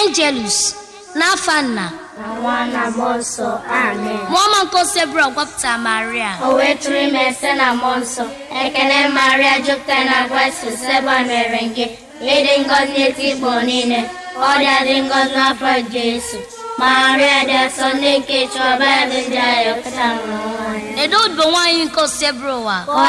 Angelus Nafana Nwana Monso, Amen. Mama Nkosebro gwapụta Maria. O wetụrụ ime site na mmụọ nsọ. Ekele Maria jupụtara na grace, Seba mere gị. Ịdị ngọzi n'etiti igbo niile. Ọ dị ngọzi n'afọ Jesu. Maria dị asọ nne nke Chọba ebe ndị agha pụta nwụrụ nwaanyị. Edo bụ nwaanyị Nkosebro wa.